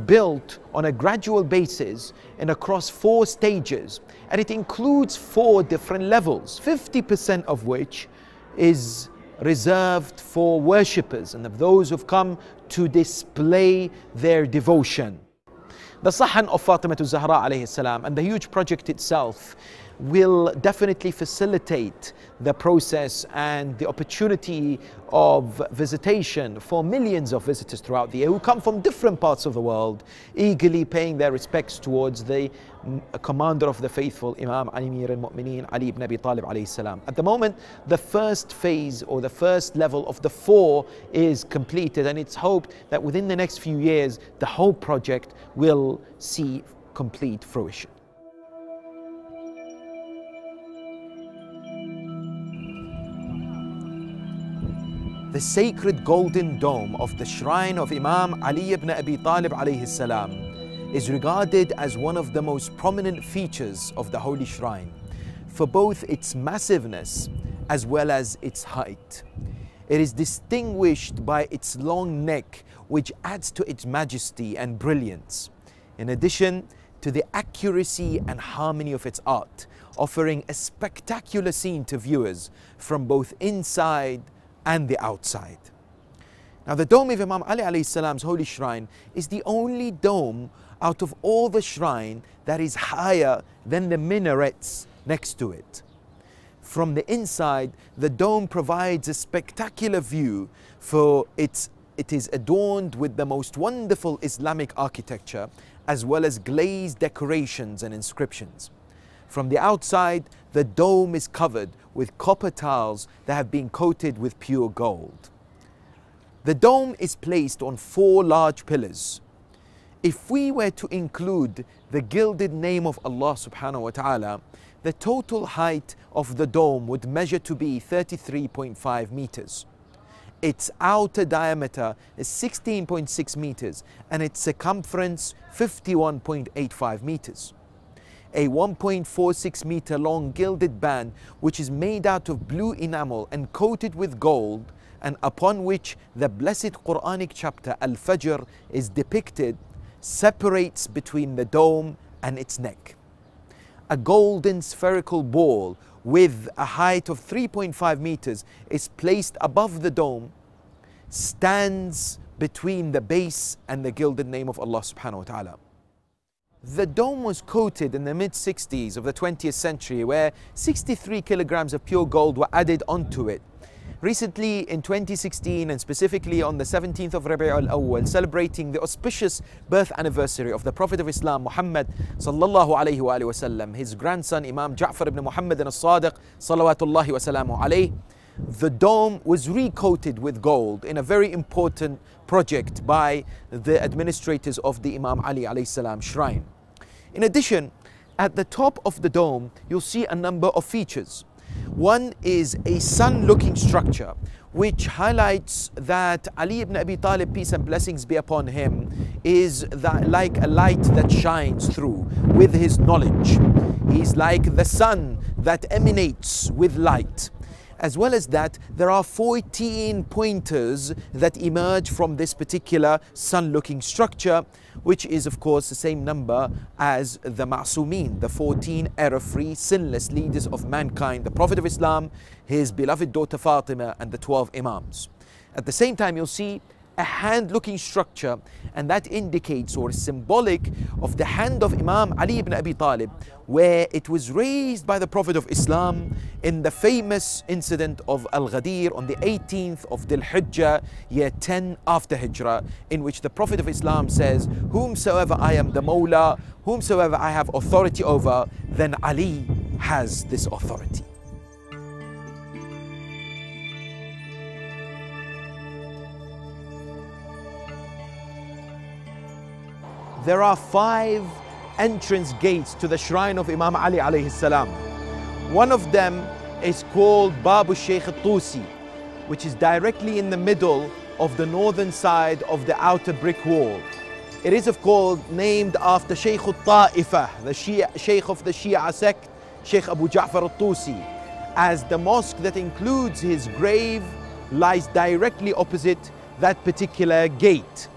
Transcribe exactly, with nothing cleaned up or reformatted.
built on a gradual basis and across four stages, and it includes four different levels, fifty percent of which is reserved for worshippers and of those who've come to display their devotion. The Sahan of Fatima Zahra alayhi salam and the huge project itself will definitely facilitate the process and the opportunity of visitation for millions of visitors throughout the year who come from different parts of the world, eagerly paying their respects towards the commander of the faithful, Imam Amir al-Mu'mineen Ali ibn Abi Talib alayhi salam. At the moment, the first phase or the first level of the four is completed, and it's hoped that within the next few years the whole project will see complete fruition. The sacred golden dome of the shrine of Imam Ali ibn Abi Talib alayhi salam is regarded as one of the most prominent features of the holy shrine for both its massiveness as well as its height. It is distinguished by its long neck, which adds to its majesty and brilliance, in addition to the accuracy and harmony of its art, offering a spectacular scene to viewers from both inside and the outside. Now, the dome of Imam Ali alayhi salam's holy shrine is the only dome out of all the shrine that is higher than the minarets next to it. From the inside, the dome provides a spectacular view, for its, it is adorned with the most wonderful Islamic architecture as well as glazed decorations and inscriptions. From the outside, the dome is covered with copper tiles that have been coated with pure gold. The dome is placed on four large pillars. If we were to include the gilded name of Allah subhanahu wa ta'ala, the total height of the dome would measure to be thirty-three point five meters. Its outer diameter is sixteen point six meters and its circumference fifty-one point eight five meters. A one point four six meter long gilded band, which is made out of blue enamel and coated with gold, and upon which the blessed Quranic chapter Al-Fajr is depicted, separates between the dome and its neck. A golden spherical ball with a height of three point five meters is placed above the dome, stands between the base and the gilded name of Allah subhanahu wa ta'ala. The dome was coated in the mid sixties of the twentieth century, where sixty-three kilograms of pure gold were added onto it. Recently, in twenty sixteen, and specifically on the seventeenth of Rabi' al-Awwal, celebrating the auspicious birth anniversary of the Prophet of Islam, Muhammad sallallahu alayhi wa sallam, his grandson Imam Ja'far ibn Muhammad al-Sadiq salawatullahi wa salamu alayhi, the dome was recoated with gold in a very important project by the administrators of the Imam Ali alayhi salam shrine. In addition, at the top of the dome, you'll see a number of features. One is a sun-looking structure, which highlights that Ali ibn Abi Talib, peace and blessings be upon him, is that like a light that shines through with his knowledge. He's like the sun that emanates with light. As well as that, there are fourteen pointers that emerge from this particular sun-looking structure, which is of course the same number as the Ma'sumin, the fourteen error-free, sinless leaders of mankind, the Prophet of Islam, his beloved daughter Fatima, and the twelve Imams. At the same time, you'll see a hand-looking structure, and that indicates or is symbolic of the hand of Imam Ali ibn Abi Talib, where it was raised by the Prophet of Islam in the famous incident of Al-Ghadir on the eighteenth of Dhul Hijjah, year ten after Hijrah, in which the Prophet of Islam says, "Whomsoever I am the Mawla, whomsoever I have authority over, then Ali has this authority." There are five entrance gates to the shrine of Imam Ali alayhi salam. One of them is called Babu Sheikh al-Tusi, which is directly in the middle of the northern side of the outer brick wall. It is of course named after Sheikh al-Ta'ifah, the Shia, Sheikh of the Shia sect, Sheikh Abu Ja'far al-Tusi, as the mosque that includes his grave lies directly opposite that particular gate.